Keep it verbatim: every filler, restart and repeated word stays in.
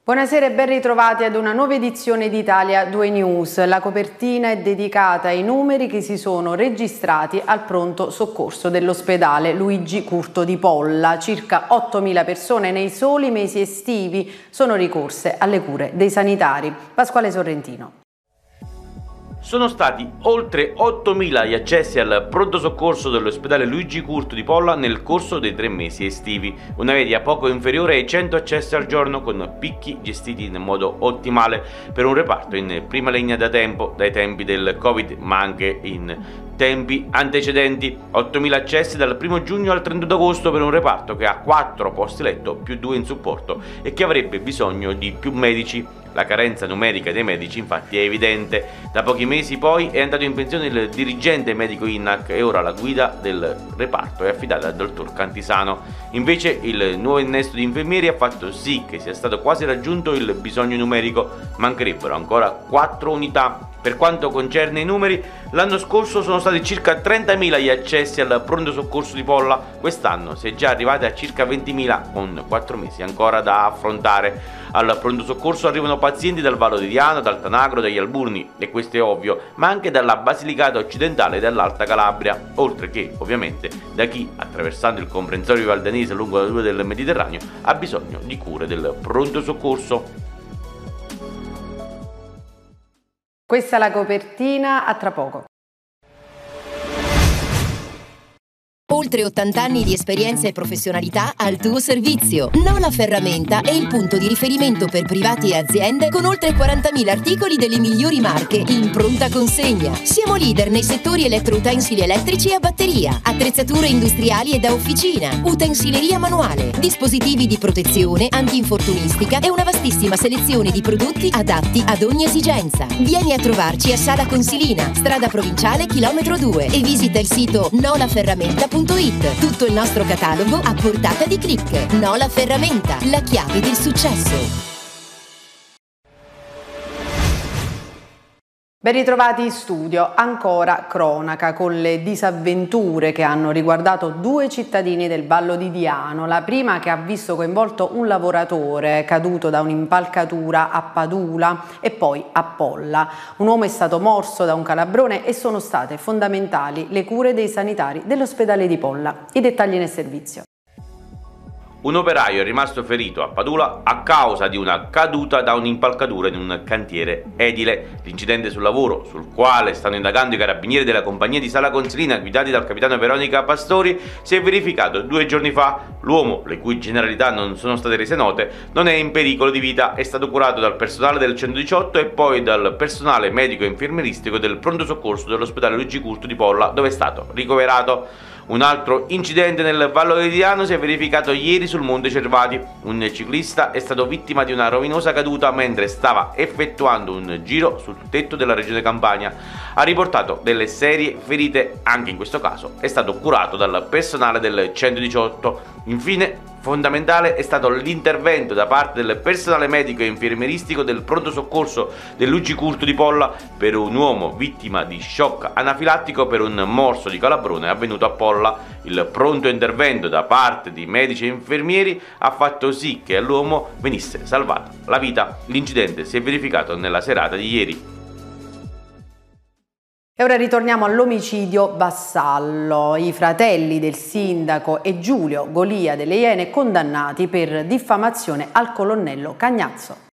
Buonasera e ben ritrovati ad una nuova edizione di Italia due News. La copertina è dedicata ai numeri che si sono registrati al pronto soccorso dell'ospedale Luigi Curto di Polla. Circa ottomila persone nei soli mesi estivi sono ricorse alle cure dei sanitari. Pasquale Sorrentino. Sono stati oltre ottomila gli accessi al pronto soccorso dell'ospedale Luigi Curto di Polla nel corso dei tre mesi estivi, una media poco inferiore ai cento accessi al giorno, con picchi gestiti in modo ottimale per un reparto in prima linea da tempo, dai tempi del Covid, ma anche in tempi antecedenti. ottomila accessi dal primo giugno al trentuno agosto per un reparto che ha quattro posti letto più due in supporto e che avrebbe bisogno di più medici. La carenza numerica dei medici infatti è evidente. Da pochi mesi poi è andato in pensione il dirigente medico I N A C e ora la guida del reparto è affidata al dottor Cantisano. Invece il nuovo innesto di infermieri ha fatto sì che sia stato quasi raggiunto il bisogno numerico. Mancherebbero ancora quattro unità. Per quanto concerne i numeri, l'anno scorso sono stati circa trentamila gli accessi al pronto soccorso di Polla, quest'anno si è già arrivati a circa ventimila, con quattro mesi ancora da affrontare. Al pronto soccorso arrivano pazienti dal Vallo di Diano, dal Tanagro, dagli Alburni, e questo è ovvio, ma anche dalla Basilicata occidentale e dall'Alta Calabria, oltre che ovviamente da chi, attraversando il comprensorio valdanese lungo la riva del Mediterraneo, ha bisogno di cure del pronto soccorso. Questa è la copertina, a tra poco. Oltre ottanta anni di esperienza e professionalità al tuo servizio. Nola Ferramenta è il punto di riferimento per privati e aziende con oltre quarantamila articoli delle migliori marche in pronta consegna. Siamo leader nei settori elettroutensili elettrici e a batteria, attrezzature industriali e da officina, utensileria manuale, dispositivi di protezione, antinfortunistica e una vastissima selezione di prodotti adatti ad ogni esigenza. Vieni a trovarci a Sala Consilina, strada provinciale chilometro due, e visita il sito nola ferramenta punto it. Tutto il nostro catalogo a portata di click. Nola Ferramenta, la chiave del successo. Ben ritrovati in studio. Ancora cronaca con le disavventure che hanno riguardato due cittadini del Vallo di Diano. La prima, che ha visto coinvolto un lavoratore caduto da un'impalcatura a Padula e poi a Polla. Un uomo è stato morso da un calabrone e sono state fondamentali le cure dei sanitari dell'ospedale di Polla. I dettagli nel servizio. Un operaio è rimasto ferito a Padula a causa di una caduta da un'impalcatura in un cantiere edile. L'incidente sul lavoro, sul quale stanno indagando i carabinieri della compagnia di Sala Consilina guidati dal capitano Veronica Pastori, si è verificato due giorni fa. L'uomo, le cui generalità non sono state rese note, non è in pericolo di vita, è stato curato dal personale del centodiciotto e poi dal personale medico e infermieristico del pronto soccorso dell'ospedale Luigi Curto di Polla, dove è stato ricoverato. Un altro incidente nel Vallo di Diano si è verificato ieri sul Monte Cervati. Un ciclista è stato vittima di una rovinosa caduta mentre stava effettuando un giro sul tetto della regione Campania. Ha riportato delle serie ferite, anche in questo caso è stato curato dal personale del centodiciotto. Infine, fondamentale è stato l'intervento da parte del personale medico e infermieristico del pronto soccorso del Luigi Curto di Polla per un uomo vittima di shock anafilattico per un morso di calabrone avvenuto a Polla. Il pronto intervento da parte di medici e infermieri ha fatto sì che all'uomo venisse salvata la vita. L'incidente si è verificato nella serata di ieri. E ora ritorniamo all'omicidio Vassallo. I fratelli del sindaco e Giulio Golia delle Iene condannati per diffamazione al colonnello Cagnazzo.